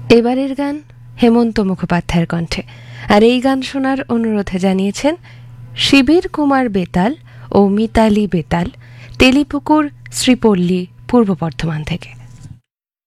এবারের গান হেমন্ত মুখোপাধ্যায়ের কণ্ঠে, আর এই গান শোনার অনুরোধে জানিয়েছেন শিবির কুমার বেতাল ও মিতালি বেতাল, তেলিপুকুর শ্রীপল্লী, পূর্ব বর্ধমান থেকে।